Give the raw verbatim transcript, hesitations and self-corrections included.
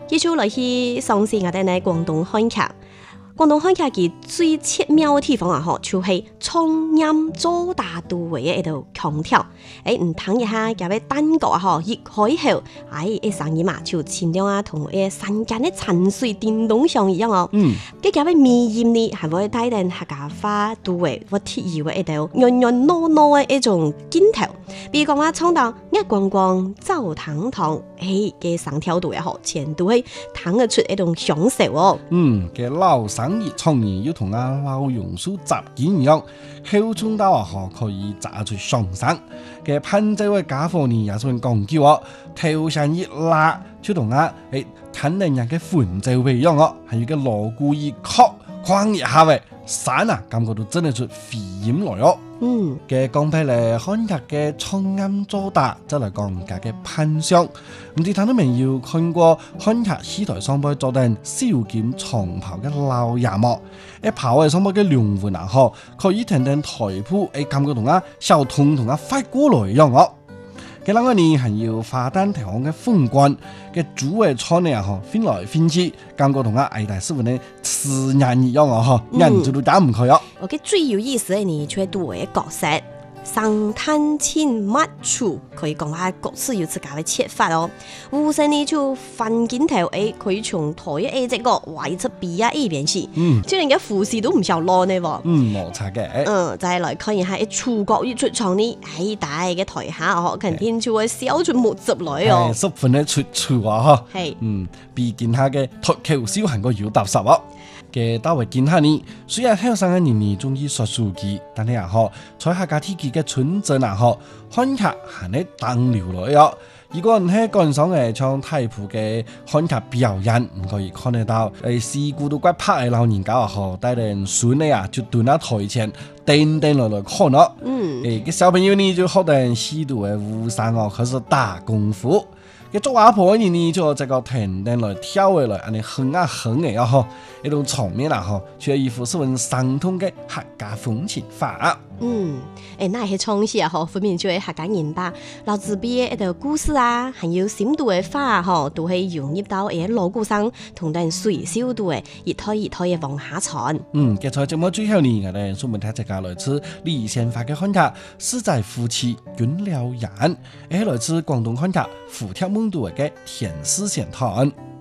繼續來去嘗試我哋呢廣東漢劇。廣東漢劇嘅最奇妙嘅地方啊，嗬，就係創音做大都會嘅一道強調。誒，唔等一下，夾位單角啊，嗬，一開口，哎，一聲音嘛，就前兩啊同誒山間嘅沉水電動上一樣哦。嗯。嘅夾位微音呢，係會帶動客家話都會或特有嘅一道軟軟糯糯嘅一種鏡頭。比如講話唱到一光光走堂堂，誒嘅上跳度也好，前度係聽得出一種享受哦。 嗯，嘅老生意創意又同啊老榕樹雜件一樣，口中到啊嗬可以炸出上山。嘅潘州嘅家伙呢也算講究哦，頭上一拉就同啊誒睇人人嘅伴奏一樣哦，還有個鑼鼓一敲，哐一下喂，山啊感覺到真係出飛音來哦。嗯，嘅講起嚟，漢劇嘅創音做大，就嚟講家嘅潘湘。唔知睇到未有看過漢劇戲台上邊做定小劍長袍嘅老爺幕，一袍嘅上邊嘅龍魂啊嗬，可以聽聽台譜，誒感覺同啊小童同啊發過來一樣哦。嘅兩個呢係要化單提行嘅風光嘅主嘅唱呢啊嗬，飛來飛去，感覺同啊藝大師傅呢似人一樣啊嗬，人就都打唔開哦。 我嘅最有意思嘅呢，就係杜嘅角色。上探千乜處，可以講下各自有自己嘅切法哦。無聲呢就分鏡頭，誒，可以從台 A 這個畫出 B 啊 A 邊去，嗯，即係人家護士都唔少攞呢喎。 嗯，冇錯嘅。 嗯，再來看一下，誒，主角一出場呢，喺大嘅台下哦，肯定就會笑出木汁來哦。 十分嘅出處啊，嗬。 係。 嗯，比見下嘅台球小行個要踏實哦。嘅大衛見下呢，雖然後生嘅年年中意說書記，但係啊嗬，在客家天氣嘅村鎮啊嗬，漢劇係喺當流來哦。如果唔係觀賞嘅唱太譜嘅漢劇表演，唔可以看得到，誒，事故都怪拍嘅老人家啊嗬，帶領孫嘅啊就蹲喺台前，定定落來看咯。嗯，誒，個小朋友呢就學定許多嘅武生哦，開始打功夫。嘅做阿婆呢呢就這個停定來跳嘅來，安尼哼啊哼嘅啊嗬，一種場面啊嗬，卻一副十分生動嘅客家風情法。 嗯，誒，那係創意啊嗬，分明就係客家人吧。老子邊嘅一個故事啊，還有深度嘅話嗬，都係融入到誒鑼鼓聲同等水小度嘅一胎一胎嘅往下傳。嗯， 嘅在節目最後呢，我哋專門睇一個來自李先發嘅漢劇《四仔夫妻滾了人》，係來自廣東漢劇《虎跳夢都》嘅田詩仙談。